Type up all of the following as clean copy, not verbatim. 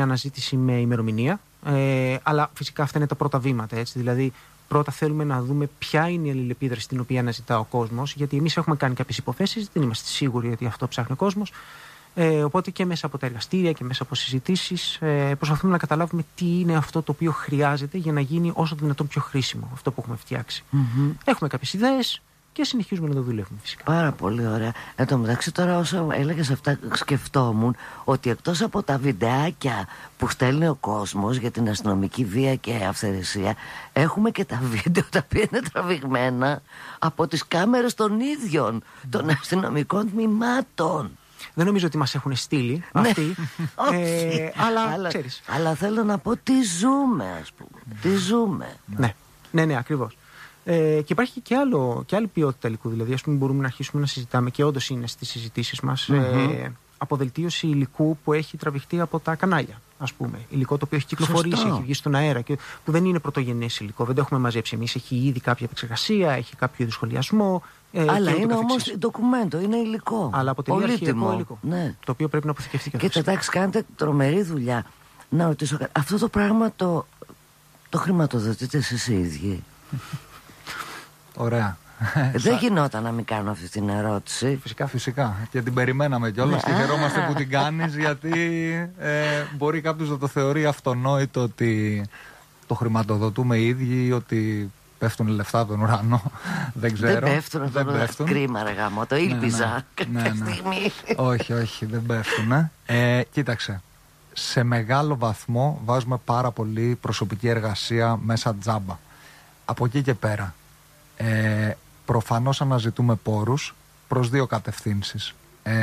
αναζήτηση με ημερομηνία. Αλλά φυσικά αυτά είναι τα πρώτα βήματα. Έτσι. Δηλαδή, πρώτα θέλουμε να δούμε ποια είναι η αλληλεπίδραση την οποία αναζητά ο κόσμος, γιατί εμείς έχουμε κάνει κάποιες υποθέσεις, δεν είμαστε σίγουροι ότι αυτό ψάχνει ο κόσμος. Οπότε και μέσα από τα εργαστήρια και μέσα από συζητήσεις προσπαθούμε να καταλάβουμε τι είναι αυτό το οποίο χρειάζεται για να γίνει όσο το δυνατόν πιο χρήσιμο αυτό που έχουμε φτιάξει. Έχουμε κάποιες ιδέες και συνεχίζουμε να το δουλεύουμε φυσικά. Πάρα πολύ ωραία. Εν τω μεταξύ, τώρα όσο έλεγες αυτά, σκεφτόμουν ότι εκτός από τα βιντεάκια που στέλνει ο κόσμος για την αστυνομική βία και αυθαιρεσία, έχουμε και τα βίντεο τα οποία είναι τραβηγμένα από τις κάμερες των ίδιων των αστυνομικών τμήματων. Δεν νομίζω ότι μας έχουν στείλει αυτοί. Αλλά ξέρεις. Αλλά θέλω να πω τι ζούμε, ας πούμε. Τι ζούμε. Ναι, ακριβώς. Και υπάρχει και άλλη ποιότητα υλικού. Δηλαδή, ας πούμε, μπορούμε να αρχίσουμε να συζητάμε, και όντως είναι στις συζητήσεις μας, αποβελτίωση υλικού που έχει τραβηχτεί από τα κανάλια. Ας πούμε. Υλικό το οποίο έχει κυκλοφορήσει, έχει βγει στον αέρα, και που δεν είναι πρωτογενές υλικό. Δεν το έχουμε μαζέψει εμείς. Έχει ήδη κάποια επεξεργασία, έχει κάποιο είδους σχολιασμό. Αλλά είναι όμως ντοκουμέντο, είναι υλικό. Αλλά αποτελεί αρχαιακό υλικό. Ναι. Το οποίο πρέπει να αποθηκευτεί και αυτό. Και εντάξει, κάνετε τρομερή δουλειά. Να ρωτήσω, αυτό το πράγμα το χρηματοδοτείτε εσείς οι ίδιοι? Ωραία. Δεν γινόταν να μην κάνω αυτή την ερώτηση. Φυσικά. Και την περιμέναμε κιόλας και χαιρόμαστε που την κάνεις, γιατί μπορεί κάποιος να το θεωρεί αυτονόητο ότι το χρηματοδοτούμε οι ίδιοι ή ότι πέφτουν λεφτά από τον ουρανό. Δεν ξέρω. Δεν πέφτουν. Κρίμα, ρε γάμο, το ήλπιζα κάποια στιγμή. Όχι, δεν πέφτουν. Κοίταξε. Σε μεγάλο βαθμό βάζουμε πάρα πολύ προσωπική εργασία μέσα τζάμπα. Από εκεί και πέρα, προφανώς αναζητούμε πόρους προς δύο κατευθύνσεις.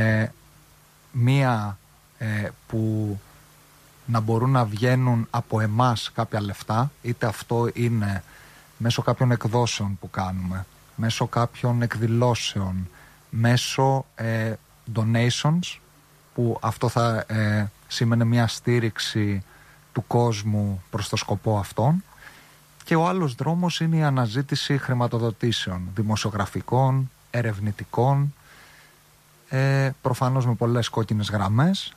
Μία που να μπορούν να βγαίνουν από εμάς κάποια λεφτά, είτε αυτό είναι μέσω κάποιων εκδόσεων που κάνουμε, μέσω κάποιων εκδηλώσεων, μέσω donations, που αυτό θα σήμαινε μια στήριξη του κόσμου προς το σκοπό αυτόν. Και ο άλλος δρόμος είναι η αναζήτηση χρηματοδοτήσεων, δημοσιογραφικών, ερευνητικών, προφανώς με πολλές κόκκινες γραμμές,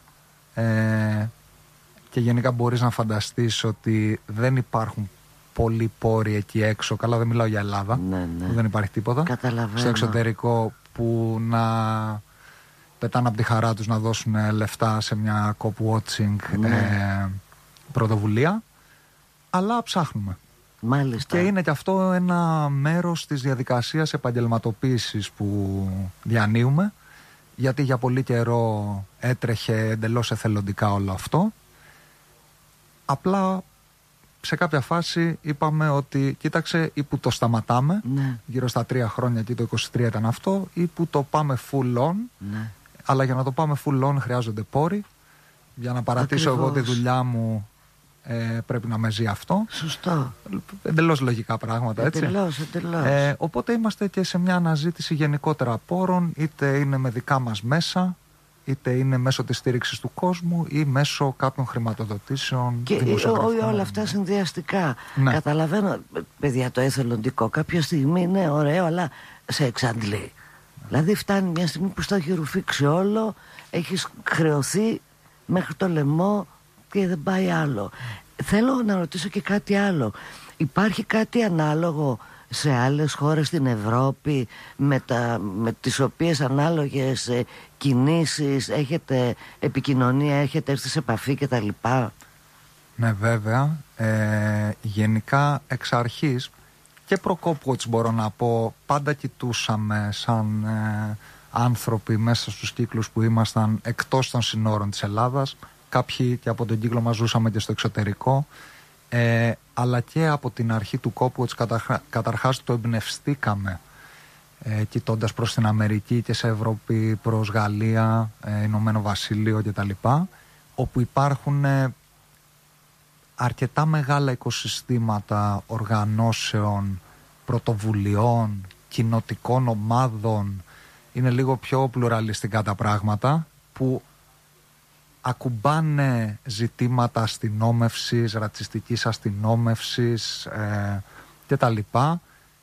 και γενικά μπορείς να φανταστείς ότι δεν υπάρχουν πολλοί πόροι εκεί έξω. Καλά, δεν μιλάω για Ελλάδα, που δεν υπάρχει τίποτα. Καταλαβαίνω. Στο εξωτερικό που να πετάνε από τη χαρά τους να δώσουν λεφτά σε μια cop-watching πρωτοβουλία. Αλλά ψάχνουμε. Μάλιστα. Και είναι και αυτό ένα μέρος της διαδικασίας επαγγελματοποίησης που διανύουμε, γιατί για πολύ καιρό έτρεχε εντελώς εθελοντικά όλο αυτό. Απλά σε κάποια φάση είπαμε ότι κοίταξε, ή που το σταματάμε, γύρω στα 3 χρόνια, εκεί το 23 ήταν αυτό, ή που το πάμε full on. Αλλά για να το πάμε full on χρειάζονται πόροι. Για να παρατήσω εγώ τη δουλειά μου, πρέπει να με ζει αυτό. Σωστό. Εντελώς λογικά πράγματα, έτσι. Εντελώς. Οπότε είμαστε και σε μια αναζήτηση γενικότερα πόρων, είτε είναι με δικά μας μέσα, είτε είναι μέσω της στήριξης του κόσμου ή μέσω κάποιων χρηματοδοτήσεων. Και όλα αυτά συνδυαστικά. Καταλαβαίνω, παιδιά, το εθελοντικό κάποια στιγμή είναι ωραίο, αλλά σε εξαντλεί. Δηλαδή φτάνει μια στιγμή που στο έχει ρουφήξει όλο, έχεις χρεωθεί μέχρι το λαιμό και δεν πάει άλλο. Θέλω να ρωτήσω και κάτι άλλο. Υπάρχει κάτι ανάλογο σε άλλες χώρες στην Ευρώπη με τις οποίες ανάλογες κινήσεις έχετε επικοινωνία, έχετε έρθει σε επαφή κτλ? Ναι, βέβαια. Γενικά εξ αρχής και προκόπου, μπορώ να πω, πάντα κοιτούσαμε σαν άνθρωποι μέσα στους κύκλους που ήμασταν εκτός των συνόρων της Ελλάδας. Κάποιοι και από τον κύκλο μας ζούσαμε και στο εξωτερικό, αλλά και από την αρχή του κόπου καταρχάς το εμπνευστήκαμε, κοιτώντας προς την Αμερική και σε Ευρώπη, προς Γαλλία, Ηνωμένο Βασίλειο κτλ, όπου υπάρχουν αρκετά μεγάλα οικοσυστήματα οργανώσεων, πρωτοβουλειών, κοινοτικών ομάδων. Είναι λίγο πιο πλουραλιστικά τα πράγματα, που ακουμπάνε ζητήματα αστυνόμευσης, ρατσιστικής αστυνόμευσης και τα λοιπά.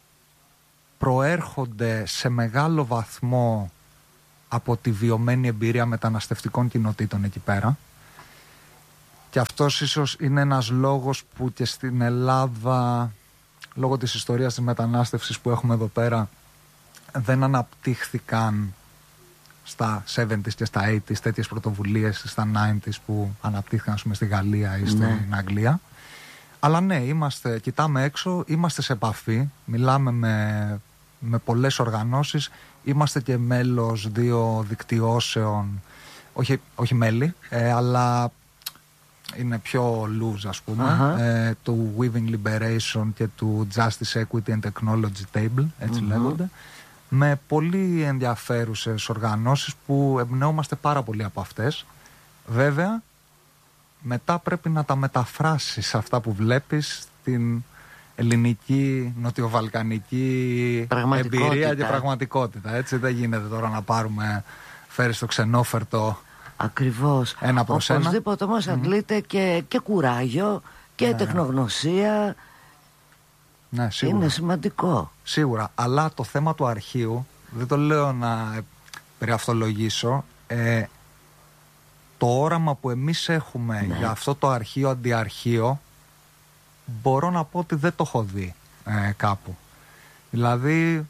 Προέρχονται σε μεγάλο βαθμό από τη βιωμένη εμπειρία μεταναστευτικών κοινοτήτων εκεί πέρα Και αυτός ίσως είναι ένας λόγος που και στην Ελλάδα, λόγω της ιστορίας της μετανάστευσης που έχουμε εδώ πέρα, δεν αναπτύχθηκαν στα 70s και στα 80s τέτοιες πρωτοβουλίες, στα 90s που αναπτύχθηκαν, ας πούμε, στη Γαλλία ή στην Αγγλία. Αλλά ναι, κοιτάμε έξω, είμαστε σε επαφή, μιλάμε με πολλές οργανώσεις, είμαστε και μέλος 2 δικτυώσεων, όχι μέλη, αλλά είναι πιο loose, ας πούμε, του Weaving Liberation και του Justice, Equity and Technology Table, έτσι λέγονται, με πολύ ενδιαφέρουσες οργανώσεις που εμπνέομαστε πάρα πολύ από αυτές. Βέβαια, μετά πρέπει να τα μεταφράσεις αυτά που βλέπεις στην ελληνική, νοτιοβαλκανική εμπειρία και πραγματικότητα. Έτσι δεν γίνεται τώρα να φέρεις το ξενόφερτο. Ακριβώς. Ένα προς ένα. Οπωσδήποτε όμως αντλείται και κουράγιο και τεχνογνωσία. Ναι, σίγουρα. Είναι σημαντικό. Σίγουρα. Αλλά το θέμα του αρχείου, δεν το λέω να περιαυτολογήσω, το όραμα που εμείς έχουμε για αυτό το αρχείο αντιαρχείο, μπορώ να πω ότι δεν το έχω δει κάπου. Δηλαδή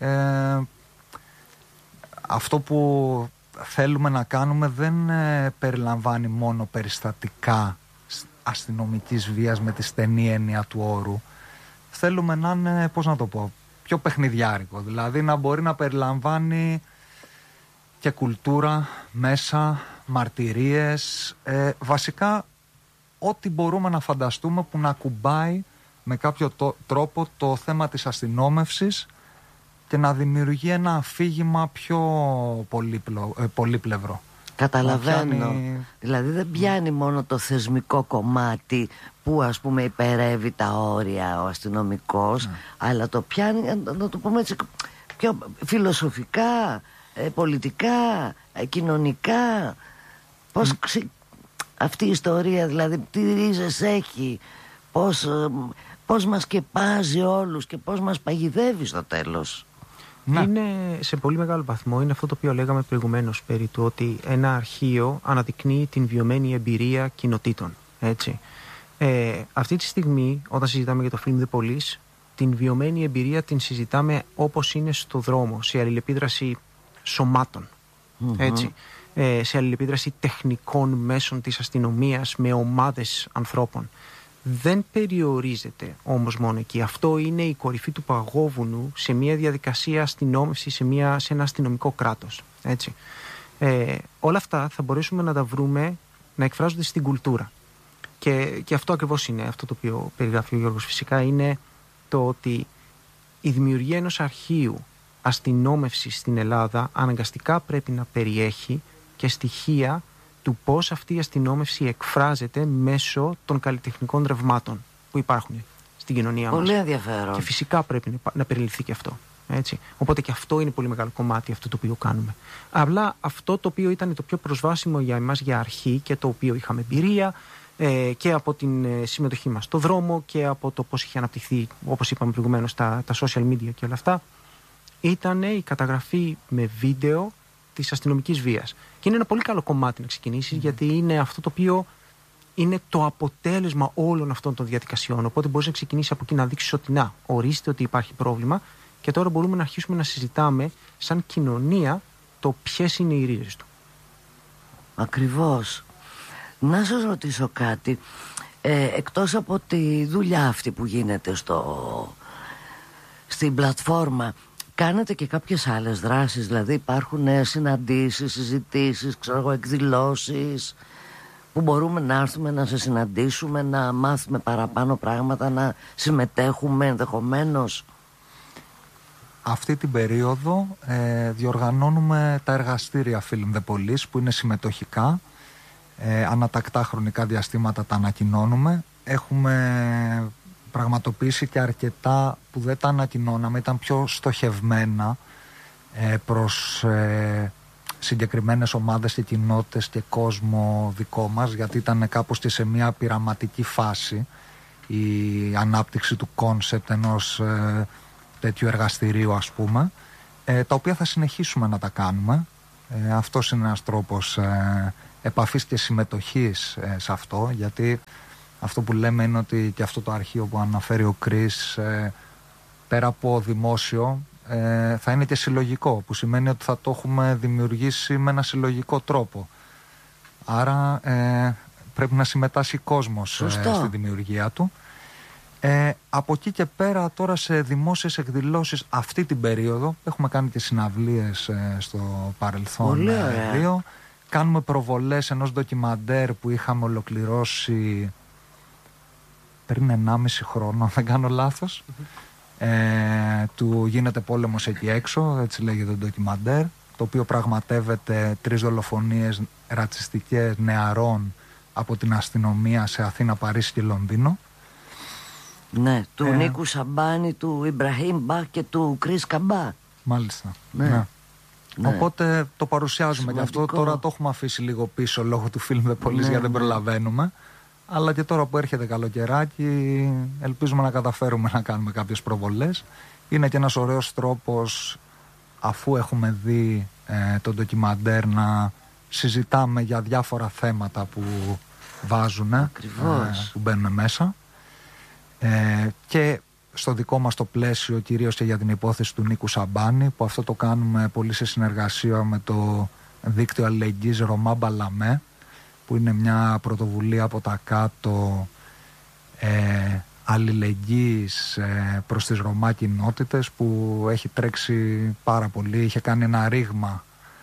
αυτό που θέλουμε να κάνουμε δεν περιλαμβάνει μόνο περιστατικά αστυνομικής βίας με τη στενή έννοια του όρου. Θέλουμε να είναι, πώς να το πω, πιο παιχνιδιάρικο. Δηλαδή να μπορεί να περιλαμβάνει και κουλτούρα μέσα, μαρτυρίες, βασικά ό,τι μπορούμε να φανταστούμε που να κουμπάει με κάποιο τρόπο το θέμα της αστυνόμευσης και να δημιουργεί ένα αφήγημα πιο πολύπλευρο. Καταλαβαίνω. Δηλαδή δεν πιάνει μόνο το θεσμικό κομμάτι που, ας πούμε, υπερεύει τα όρια ο αστυνομικός, αλλά το πιάνει, να το πούμε έτσι, πιο φιλοσοφικά, πολιτικά, κοινωνικά. Πώς αυτή η ιστορία, δηλαδή, τι ρίζες έχει, πώς μας σκεπάζει όλους και πώς μας παγιδεύει στο τέλος. Είναι σε πολύ μεγάλο βαθμό, είναι αυτό το οποίο λέγαμε προηγουμένως, περί του ότι ένα αρχείο αναδεικνύει την βιωμένη εμπειρία κοινοτήτων. Έτσι. Αυτή τη στιγμή, όταν συζητάμε για το Film The Police, την βιωμένη εμπειρία την συζητάμε όπως είναι στο δρόμο, σε αλληλεπίδραση σωμάτων. Έτσι. Σε αλληλεπίδραση τεχνικών μέσων της αστυνομίας με ομάδες ανθρώπων. Δεν περιορίζεται όμως μόνο εκεί. Αυτό είναι η κορυφή του παγόβουνου σε μια διαδικασία αστυνόμευση, σε ένα αστυνομικό κράτος. Έτσι. Όλα αυτά θα μπορέσουμε να τα βρούμε να εκφράζονται στην κουλτούρα. Και αυτό ακριβώς είναι αυτό το οποίο περιγράφει ο Γιώργος. Φυσικά είναι το ότι η δημιουργία ενός αρχείου αστυνόμευσης στην Ελλάδα αναγκαστικά πρέπει να περιέχει και στοιχεία του πώς αυτή η αστυνόμευση εκφράζεται μέσω των καλλιτεχνικών ρευμάτων που υπάρχουν στην κοινωνία μας. Πολύ ενδιαφέρον. Και φυσικά πρέπει να περιληφθεί και αυτό. Έτσι. Οπότε και αυτό είναι πολύ μεγάλο κομμάτι αυτό το οποίο κάνουμε. Απλά αυτό το οποίο ήταν το πιο προσβάσιμο για εμάς για αρχή και το οποίο είχαμε εμπειρία και από την συμμετοχή μας στο δρόμο και από το πώς είχε αναπτυχθεί, όπως είπαμε προηγουμένως, τα social media και όλα αυτά, ήταν η καταγραφή με βίντεο της αστυνομικής βίας. Και είναι ένα πολύ καλό κομμάτι να ξεκινήσεις, γιατί είναι αυτό το οποίο είναι το αποτέλεσμα όλων αυτών των διαδικασιών. Οπότε μπορείς να ξεκινήσεις από εκεί να δείξεις ότι ορίστε ότι υπάρχει πρόβλημα και τώρα μπορούμε να αρχίσουμε να συζητάμε σαν κοινωνία το ποιες είναι οι ρίζες του. Ακριβώς. Να σας ρωτήσω κάτι. Εκτός από τη δουλειά αυτή που γίνεται στην πλατφόρμα, κάνετε και κάποιες άλλες δράσεις? Δηλαδή υπάρχουν συναντήσεις, συζητήσεις, εκδηλώσεις που μπορούμε να έρθουμε να σε συναντήσουμε, να μάθουμε παραπάνω πράγματα, να συμμετέχουμε ενδεχομένως? Αυτή την περίοδο διοργανώνουμε τα εργαστήρια Film The Police που είναι συμμετοχικά. Ανατακτά χρονικά διαστήματα τα ανακοινώνουμε. Έχουμε πραγματοποιήσει και αρκετά που δεν τα ανακοινώναμε, ήταν πιο στοχευμένα προς συγκεκριμένες ομάδες και κοινότητες και κόσμο δικό μας, γιατί ήταν κάπως και σε μια πειραματική φάση η ανάπτυξη του κόνσεπτ ενός τέτοιου εργαστηρίου, ας πούμε, τα οποία θα συνεχίσουμε να τα κάνουμε. Αυτός είναι ένας τρόπος επαφής και συμμετοχής σε αυτό, γιατί αυτό που λέμε είναι ότι και αυτό το αρχείο που αναφέρει ο Κρίς, πέρα από δημόσιο, θα είναι και συλλογικό, που σημαίνει ότι θα το έχουμε δημιουργήσει με ένα συλλογικό τρόπο. Άρα πρέπει να συμμετάσχει κόσμος στη δημιουργία του. Από εκεί και πέρα τώρα σε δημόσιες εκδηλώσεις αυτή την περίοδο έχουμε κάνει και συναυλίες στο παρελθόν. Κάνουμε προβολές ενός ντοκιμαντέρ που είχαμε ολοκληρώσει πριν 1,5 χρόνο, αν δεν κάνω λάθος. Του γίνεται πόλεμος εκεί έξω, έτσι λέγεται το ντοκιμαντέρ, το οποίο πραγματεύεται 3 δολοφονίες ρατσιστικές νεαρών από την αστυνομία σε Αθήνα, Παρίσι και Λονδίνο. Ναι, του Νίκου Σαμπάνη, του Ιμπραχήμ Μπαχ και του Κρίς Καμπά. Μάλιστα. Ναι. Οπότε το παρουσιάζουμε και αυτό. Τώρα το έχουμε αφήσει λίγο πίσω λόγω του Film The Police, γιατί δεν προλαβαίνουμε. Αλλά και τώρα που έρχεται καλοκαιράκι, ελπίζουμε να καταφέρουμε να κάνουμε κάποιες προβολές. Είναι και ένας ωραίος τρόπος, αφού έχουμε δει το ντοκιμαντέρ, να συζητάμε για διάφορα θέματα που βάζουν, που μπαίνουν μέσα. Και στο δικό μας το πλαίσιο, κυρίως και για την υπόθεση του Νίκου Σαμπάνη, που αυτό το κάνουμε πολύ σε συνεργασία με το δίκτυο αλληλεγγύης Ρωμά Μπαλαμέ, που είναι μια πρωτοβουλία από τα κάτω αλληλεγγύης προς τις Ρωμά κοινότητες, που έχει τρέξει πάρα πολύ. Είχε κάνει ένα ρήγμα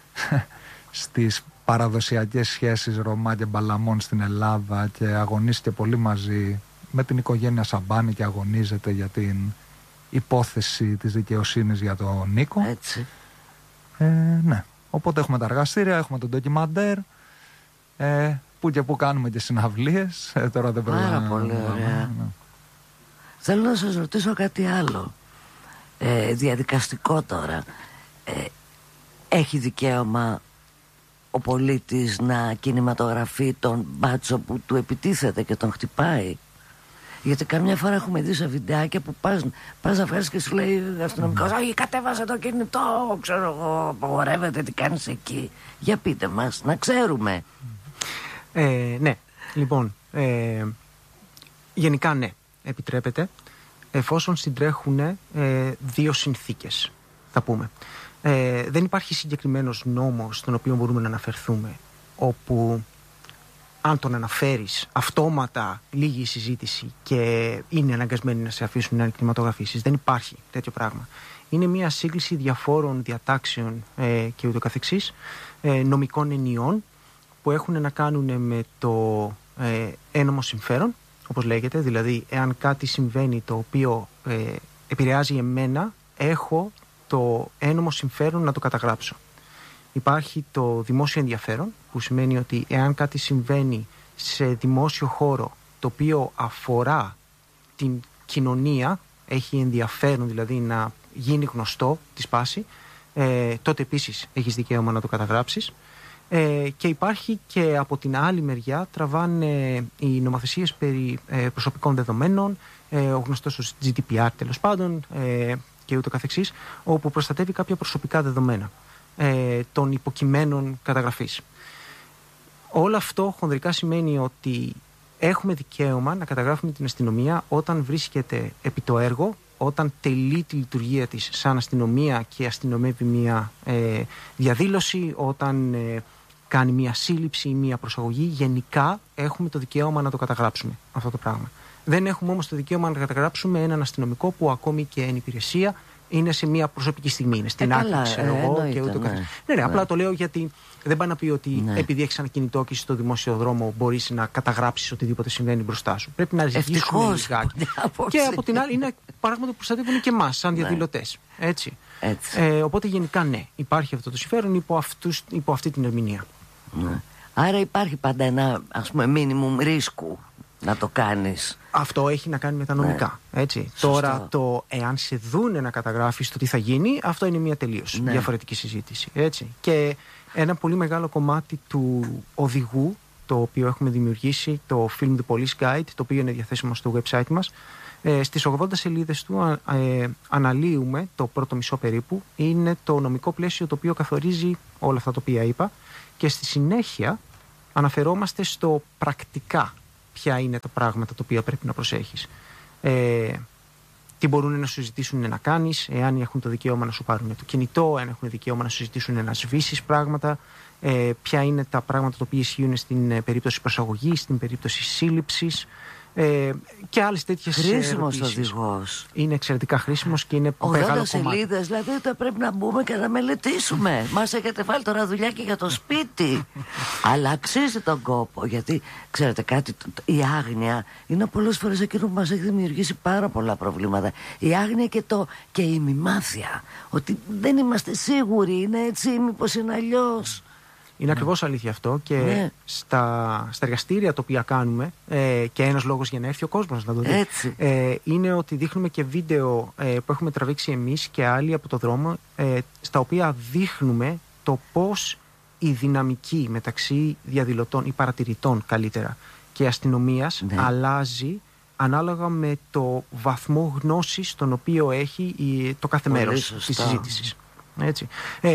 στις παραδοσιακές σχέσεις Ρωμά και Μπαλαμών στην Ελλάδα και αγωνίστηκε πολύ μαζί με την οικογένεια Σαμπάνη και αγωνίζεται για την υπόθεση της δικαιοσύνης για τον Νίκο. Έτσι. Ναι. Οπότε έχουμε τα εργαστήρια, έχουμε τον ντοκιμαντέρ, που και που κάνουμε και συναυλίες. Τώρα δεν πάρα πολύ ωραία. Ναι. Θέλω να σας ρωτήσω κάτι άλλο, διαδικαστικό τώρα. Έχει δικαίωμα ο πολίτης να κινηματογραφεί τον μπάτσο που του επιτίθεται και τον χτυπάει? Γιατί καμιά φορά έχουμε δει σε βιντεάκια που πας να φέρεις και σου λέει αστυνομικός, όχι, κατέβασε το κινητό, ξέρω εγώ, απαγορεύεται, τι κάνεις εκεί. Για πείτε μας, να ξέρουμε. Ναι, λοιπόν, γενικά ναι, επιτρέπεται, εφόσον συντρέχουν 2 συνθήκες, θα πούμε. Δεν υπάρχει συγκεκριμένος νόμος στον οποίο μπορούμε να αναφερθούμε, όπου αν τον αναφέρεις, αυτόματα λύγει η συζήτηση και είναι αναγκασμένοι να σε αφήσουν να κινηματογραφήσεις. Δεν υπάρχει τέτοιο πράγμα. Είναι μια σύγκληση διαφόρων διατάξεων και ούτω καθεξής, νομικών ενιών, που έχουν να κάνουν με το ένομο συμφέρον, όπως λέγεται. Δηλαδή, εάν κάτι συμβαίνει το οποίο επηρεάζει εμένα, έχω το ένομο συμφέρον να το καταγράψω. Υπάρχει το δημόσιο ενδιαφέρον, που σημαίνει ότι εάν κάτι συμβαίνει σε δημόσιο χώρο το οποίο αφορά την κοινωνία, έχει ενδιαφέρον δηλαδή να γίνει γνωστό τη σπάση, τότε επίσης έχεις δικαίωμα να το καταγράψεις. Και υπάρχει και από την άλλη μεριά, τραβάνε οι νομοθεσίες περί προσωπικών δεδομένων, ο γνωστός ως GDPR τέλος πάντων, και ούτω καθεξής, όπου προστατεύει κάποια προσωπικά δεδομένα των υποκειμένων καταγραφής. Όλο αυτό χονδρικά σημαίνει ότι έχουμε δικαίωμα να καταγράφουμε την αστυνομία όταν βρίσκεται επί το έργο, όταν τελεί τη λειτουργία της σαν αστυνομία και αστυνομεύει μια διαδήλωση, όταν κάνει μια σύλληψη ή μια προσαγωγή. Γενικά έχουμε το δικαίωμα να το καταγράψουμε αυτό το πράγμα. Δεν έχουμε όμως το δικαίωμα να καταγράψουμε έναν αστυνομικό που ακόμη και εν υπηρεσία είναι σε μια προσωπική στιγμή. Είναι στην άκρη, ξέρω εγώ, και ούτω καθεξής. Ναι, απλά το λέω γιατί δεν πάει να πει ότι επειδή έχεις ένα κινητό και στο δημόσιο δρόμο μπορείς να καταγράψεις οτιδήποτε συμβαίνει μπροστά σου. Πρέπει να ζητήσουμε λιγάκι. Και από την άλλη είναι πράγματα που προστατεύουν και εμάς, σαν διαδηλωτές. Έτσι. Οπότε γενικά ναι, υπάρχει αυτό το συμφέρον υπό αυτή την ερμηνεία. Ναι. Άρα υπάρχει πάντα ένα, ας πούμε, μίνιμουμ ρίσκου να το κάνεις. Αυτό έχει να κάνει με τα νομικά. Έτσι. Τώρα, το εάν σε δούνε να καταγράφεις το τι θα γίνει, αυτό είναι μια τελείως διαφορετική συζήτηση. Έτσι. Και ένα πολύ μεγάλο κομμάτι του οδηγού, το οποίο έχουμε δημιουργήσει, το Film The Police Guide, το οποίο είναι διαθέσιμο στο website μας, στις 80 σελίδες του αναλύουμε, το πρώτο μισό περίπου, είναι το νομικό πλαίσιο το οποίο καθορίζει όλα αυτά τα οποία είπα, και στη συνέχεια αναφερόμαστε στο πρακτικά ποια είναι τα πράγματα τα οποία πρέπει να προσέχεις. Τι μπορούν να σου ζητήσουν να κάνεις, εάν έχουν το δικαίωμα να σου πάρουν το κινητό, εάν έχουν δικαίωμα να σου ζητήσουν να σβήσεις πράγματα, ποια είναι τα πράγματα τα οποία ισχύουν στην περίπτωση προσαγωγής, στην περίπτωση σύλληψης και άλλες τέτοιες ερωτήσεις. Χρήσιμος οδηγός. Είναι εξαιρετικά χρήσιμος και είναι μεγάλο κομμάτι. 80 σελίδες, δηλαδή θα πρέπει να μπούμε και να μελετήσουμε. Μας έχετε βάλει τώρα δουλειά και για το σπίτι. Αλλά αξίζει τον κόπο, γιατί ξέρετε κάτι, η άγνοια είναι πολλές φορές εκείνο που μας έχει δημιουργήσει πάρα πολλά προβλήματα. Η άγνοια και η ημιμάθεια. Ότι δεν είμαστε σίγουροι, είναι έτσι, μήπως είναι αλλιώς. Είναι ακριβώς αλήθεια αυτό και στα εργαστήρια τα οποία κάνουμε και ένας λόγος για να έρθει ο κόσμος να το δει είναι ότι δείχνουμε και βίντεο που έχουμε τραβήξει εμείς και άλλοι από το δρόμο στα οποία δείχνουμε το πώς η δυναμική μεταξύ διαδηλωτών ή παρατηρητών καλύτερα και αστυνομίας αλλάζει ανάλογα με το βαθμό γνώσης τον οποίο έχει το κάθε μέρος της συζήτησης. Έτσι.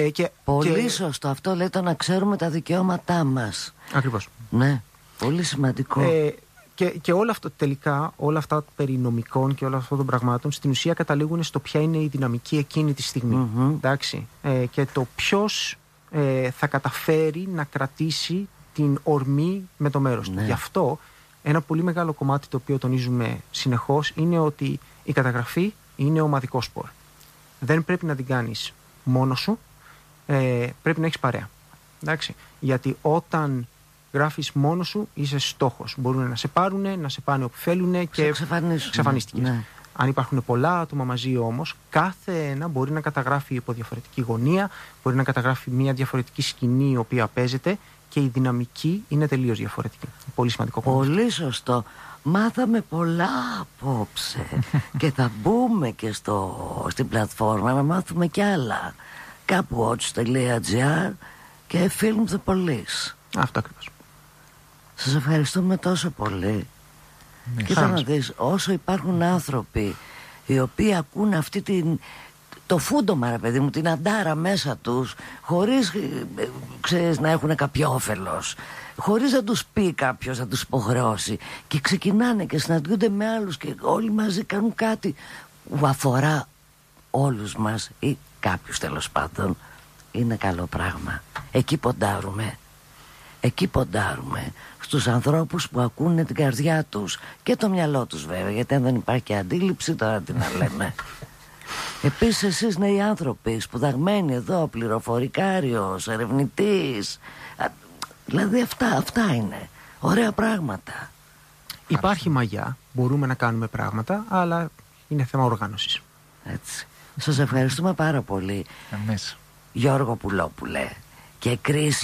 Πολύ σωστό αυτό, λέει, το να ξέρουμε τα δικαιώματά μας. Ακριβώς. Ναι, πολύ σημαντικό. Και όλα αυτά τελικά, όλα αυτά περί νομικών και όλα αυτών των πραγμάτων στην ουσία καταλήγουν στο ποια είναι η δυναμική εκείνη τη στιγμή. Εντάξει. Και το ποιος θα καταφέρει να κρατήσει την ορμή με το μέρος του. Γι' αυτό ένα πολύ μεγάλο κομμάτι το οποίο τονίζουμε συνεχώς είναι ότι η καταγραφή είναι ομαδικό σπορ. Δεν πρέπει να την κάνεις μόνος σου, πρέπει να έχεις παρέα. Εντάξει. Γιατί όταν γράφεις μόνος σου είσαι στόχος. Μπορούν να σε πάρουν, να σε πάνε όπου θέλουν και εξαφανίστηκες. Ναι. Αν υπάρχουν πολλά άτομα μαζί όμως, κάθε ένα μπορεί να καταγράφει υπό διαφορετική γωνία, μπορεί να καταγράφει μια διαφορετική σκηνή η οποία παίζεται και η δυναμική είναι τελείως διαφορετική. Πολύ σημαντικό κομμάτι. Πολύ σωστό. Μάθαμε πολλά απόψε και θα μπούμε και στην πλατφόρμα να μάθουμε κι άλλα. Kapwatch.gr και Film The Police. Αυτό ακριβώς. Σας ευχαριστούμε τόσο πολύ. Κοίτα να δεις, όσο υπάρχουν άνθρωποι οι οποίοι ακούν το φούντομα, ρε παιδί μου, την αντάρα μέσα τους, χωρίς ξέρεις, να έχουν κάποιο όφελος, χωρίς να τους πει κάποιος, να τους υποχρεώσει, και ξεκινάνε και συναντιούνται με άλλους και όλοι μαζί κάνουν κάτι που αφορά όλους μας ή κάποιους τέλος πάντων, είναι καλό πράγμα. Εκεί ποντάρουμε στους ανθρώπους που ακούνε την καρδιά τους και το μυαλό τους, βέβαια, γιατί αν δεν υπάρχει αντίληψη τώρα τι να λέμε. Επίσης εσείς νέοι άνθρωποι, σπουδαγμένοι εδώ, πληροφορικάριος, ερευνητής, δηλαδή αυτά είναι ωραία πράγματα. Υπάρχει μαγιά, μπορούμε να κάνουμε πράγματα, αλλά είναι θέμα οργάνωσης. Έτσι. Σας ευχαριστούμε πάρα πολύ. Εμείς. Γιώργο Πουλόπουλε και Κρίς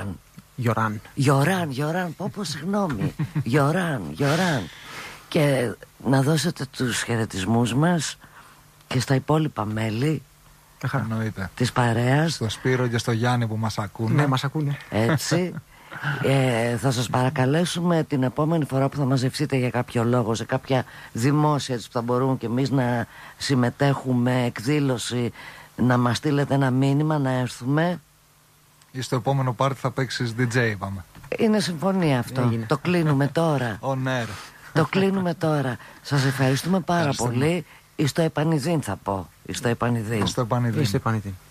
Γιωράν, πω συγγνώμη. Γιωράν. Και να δώσετε τους χαιρετισμούς μας και στα υπόλοιπα μέλη της παρέας. Στο Σπύρο και στο Γιάννη που μας ακούνε. Ναι, μας ακούνε. Έτσι. Θα σας παρακαλέσουμε την επόμενη φορά που θα μαζευτείτε για κάποιο λόγο σε κάποια δημόσια που θα μπορούμε και εμείς να συμμετέχουμε, εκδήλωση, να μας στείλετε ένα μήνυμα να έρθουμε. Ή στο επόμενο πάρτι θα παίξεις DJ, είπαμε. Είναι συμφωνία αυτό. Έγινε. Το κλείνουμε τώρα. Το κλείνουμε τώρα. Σας ευχαριστούμε πάρα πολύ. Εις το επανειδήν θα πω. Εις το επανειδήν.